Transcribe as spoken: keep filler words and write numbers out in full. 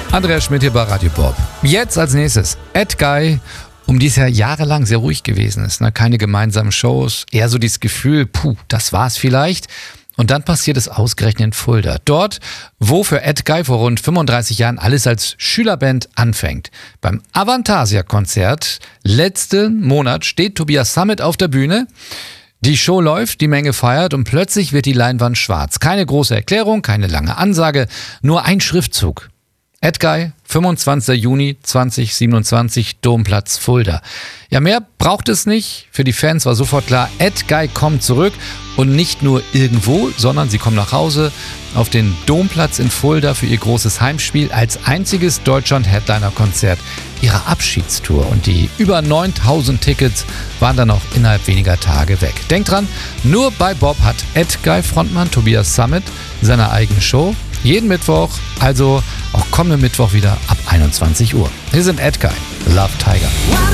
Andreas Schmidt hier bei Radio Bob. Jetzt als nächstes Edguy, um die es ja jahrelang sehr ruhig gewesen ist. Ne? Keine gemeinsamen Shows, eher so dieses Gefühl, puh, das war's vielleicht. Und dann passiert es ausgerechnet in Fulda. Dort, wo für Edguy vor rund fünfunddreißig Jahren alles als Schülerband anfängt. Beim Avantasia-Konzert letzten Monat steht Tobias Sammet auf der Bühne. Die Show läuft, die Menge feiert und plötzlich wird die Leinwand schwarz. Keine große Erklärung, keine lange Ansage, nur ein Schriftzug. Edguy, fünfundzwanzigster Juni zweitausendsiebenundzwanzig, Domplatz Fulda. Ja, mehr braucht es nicht. Für die Fans war sofort klar, Edguy kommt zurück und nicht nur irgendwo, sondern sie kommen nach Hause auf den Domplatz in Fulda für ihr großes Heimspiel als einziges Deutschland-Headliner-Konzert ihrer Abschiedstour. Und die über neuntausend Tickets waren dann auch innerhalb weniger Tage weg. Denkt dran, nur bei Bob hat Edguy-Frontmann Tobias Sammet seine eigene Show. Jeden Mittwoch, also auch kommenden Mittwoch wieder ab einundzwanzig Uhr. Wir sind Edguy, Love Tiger.